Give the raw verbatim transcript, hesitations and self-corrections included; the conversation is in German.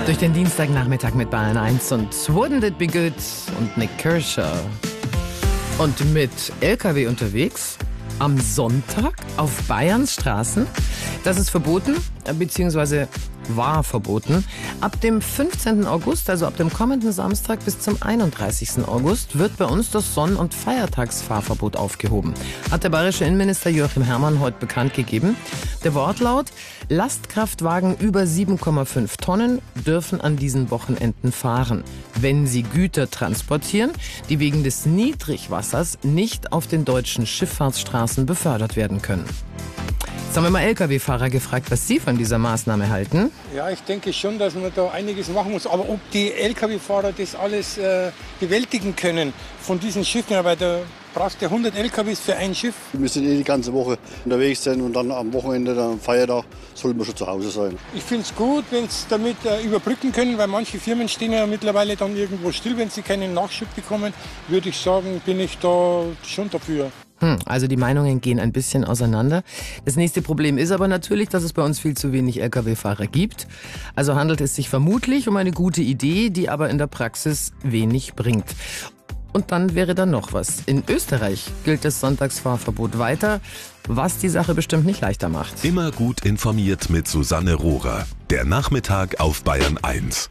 Durch den Dienstagnachmittag mit Bayern eins und Wouldn't It Be Good und Nick Kershaw. Und mit L K W unterwegs am Sonntag auf Bayerns Straßen. Das ist verboten, beziehungsweise war verboten. Ab dem fünfzehnten August, also ab dem kommenden Samstag bis zum einunddreißigsten August, wird bei uns das Sonn- und Feiertagsfahrverbot aufgehoben. Hat der bayerische Innenminister Joachim Herrmann heute bekannt gegeben. Der Wortlaut: Lastkraftwagen über sieben Komma fünf Tonnen dürfen an diesen Wochenenden fahren, wenn sie Güter transportieren, die wegen des Niedrigwassers nicht auf den deutschen Schifffahrtsstraßen befördert werden können. Jetzt haben wir mal L K W-Fahrer gefragt, was sie von dieser Maßnahme halten. Ja, ich denke schon, dass man da einiges machen muss. Aber ob die L K W-Fahrer das alles äh, bewältigen können von diesen Schiffen, weil da brauchst du hundert L K Ws für ein Schiff. Wir sind eh die ganze Woche unterwegs sein und dann am Wochenende, dann am Feiertag, sollten wir schon zu Hause sein. Ich finde es gut, wenn sie damit äh, überbrücken können, weil manche Firmen stehen ja mittlerweile dann irgendwo still, wenn sie keinen Nachschub bekommen. Würde ich sagen, bin ich da schon dafür. Hm, also die Meinungen gehen ein bisschen auseinander. Das nächste Problem ist aber natürlich, dass es bei uns viel zu wenig L K W-Fahrer gibt. Also handelt es sich vermutlich um eine gute Idee, die aber in der Praxis wenig bringt. Und dann wäre da noch was. In Österreich gilt das Sonntagsfahrverbot weiter, was die Sache bestimmt nicht leichter macht. Immer gut informiert mit Susanne Rohrer. Der Nachmittag auf Bayern eins.